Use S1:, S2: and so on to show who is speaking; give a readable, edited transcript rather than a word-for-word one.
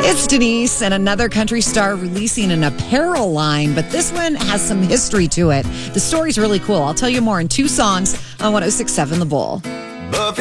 S1: It's Denise and another country star releasing an apparel line, but this one has some history to it. The story's really cool. I'll tell you more in two songs on 106.7 The Bull.